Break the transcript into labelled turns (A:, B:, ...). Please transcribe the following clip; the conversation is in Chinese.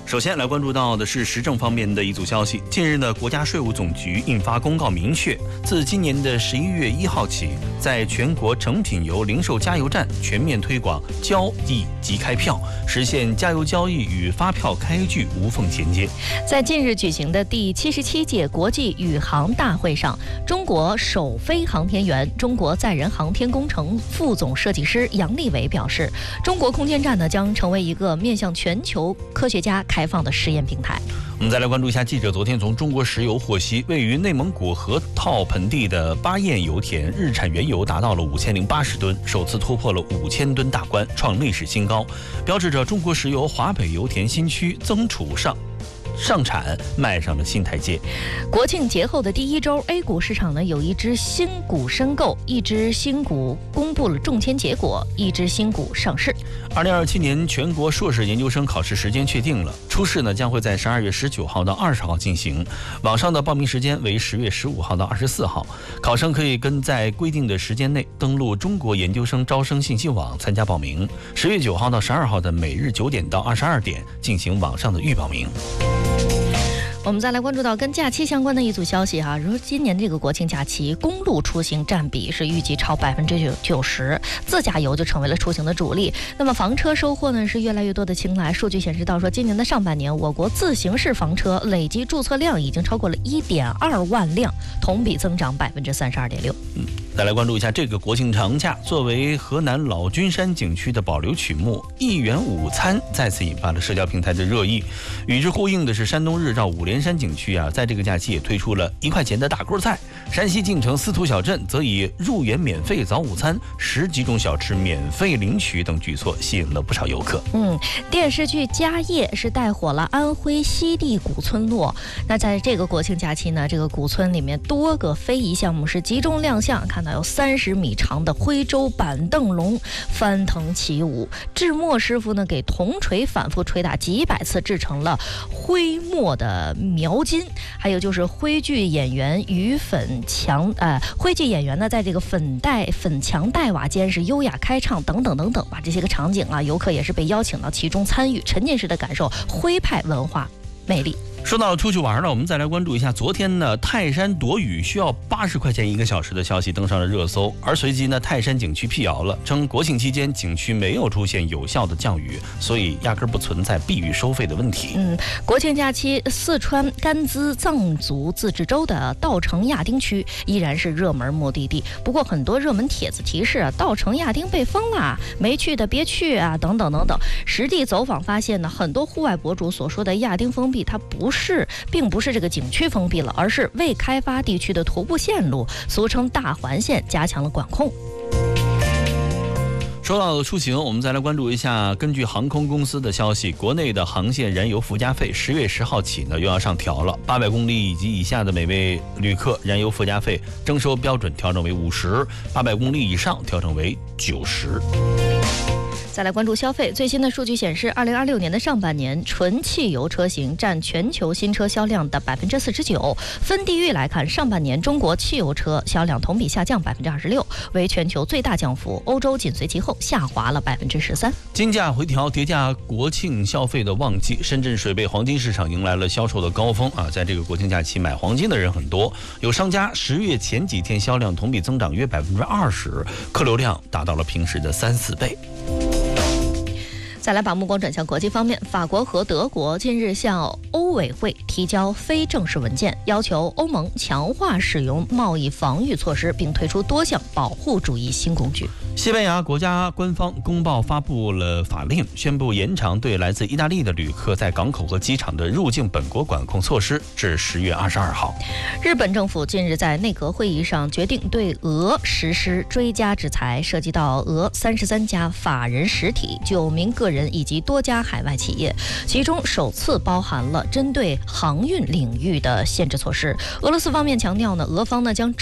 A: 首先来关注到的是时政方面的一组消息。近日呢，国家税务总局印发公告，明确自今年的11月1号起，在全国成品油零售加油站全面推广交易即开票，实现加油交易与发票开具无缝衔接。
B: 在近日举行的第77届国际宇航大会上，中国首飞航天员、中国载人航天工程副总设计师杨利伟表示，中国空间站呢将成为一个面向全球科学家开放的实验平台。
A: 我们再来关注一下，记者昨天从中国石油获悉，位于内蒙古河套盆地的巴彦油田日产原油达到了5080吨，首次突破了5000吨大关，创历史新高，标志着中国石油华北油田新区增储上产迈上了新台阶。
B: 国庆节后的第一周 ，A 股市场呢有一只新股申购，一只新股公布了中签结果，一只新股上市。
A: 2027年全国硕士研究生考试时间确定了，初试呢将会在12月19号到20号进行，网上的报名时间为10月15号到24号。考生可以跟在规定的时间内登录中国研究生招生信息网参加报名，10月9号到12号的每日9点到22点进行网上的预报名。
B: 我们再来关注到跟假期相关的一组消息哈，说今年这个国庆假期公路出行占比是预计超90%，自驾游就成为了出行的主力。那么房车收获呢是越来越多的青睐。数据显示到说，今年的上半年，我国自行式房车累计注册量已经超过了1.2万辆，同比增长32.6%。
A: 再来关注一下这个国庆长假，作为河南老君山景区的保留曲目，1元午餐再次引发了社交平台的热议。与之呼应的是，山东日照五连山景区在这个假期也推出了1块钱的大锅菜。山西晋城司徒小镇则以入园免费早午餐、10几种小吃免费领取等举措吸引了不少游客。
B: 电视剧《家业》是带火了安徽西递古村落。那在这个国庆假期呢，这个古村里面多个非遗项目是集中亮相，看到有30米长的徽州板凳龙翻腾起舞，制墨师傅呢给铜锤反复捶打几百次，制成了徽墨的描金。还有就是徽剧演员徽剧演员呢在这个粉墙黛瓦间是优雅开唱等等等等吧，这些个场景游客也是被邀请到其中参与，沉浸式的感受徽派文化魅力。
A: 说到出去玩了，我们再来关注一下昨天呢泰山躲雨需要80块钱1个小时的消息登上了热搜，而随即呢泰山景区辟谣了，称国庆期间景区没有出现有效的降雨，所以压根不存在避雨收费的问题。
B: 国庆假期四川甘孜藏族自治州的稻城亚丁区依然是热门目的地，不过很多热门帖子提示稻城亚丁被封了，没去的别去等等等等。实地走访发现呢，很多户外博主所说的亚丁封闭，它并不是这个景区封闭了，而是未开发地区的徒步线路，俗称大环线，加强了管控。
A: 说到出行，我们再来关注一下，根据航空公司的消息，国内的航线燃油附加费10月10号起呢又要上调了，800公里以及以下的每位旅客燃油附加费征收标准调整为50，800公里以上调整为90。
B: 再来关注消费，最新的数据显示，2026年的上半年，纯汽油车型占全球新车销量的49%。分地域来看，上半年中国汽油车销量同比下降26%，为全球最大降幅。欧洲紧随其后，下滑了13%。
A: 金价回调，叠加国庆消费的旺季，深圳水贝黄金市场迎来了销售的高峰在这个国庆假期买黄金的人很多，有商家10月前几天销量同比增长约20%，客流量达到了平时的3-4倍。
B: 再来把目光转向国际方面，法国和德国近日向欧委会提交非正式文件，要求欧盟强化使用贸易防御措施，并推出多项保护主义新工具。
A: 西班牙国家官方公报发布了法令，宣布延长对来自意大利的旅客在港口和机场的入境本国管控措施至10月22号。
B: 日本政府近日在内阁会议上决定对俄实施追加制裁，涉及到俄33家法人实体、9名个人以及多家海外企业，其中首次包含了针对航运领域的限制措施。俄罗斯方面强调呢，俄方将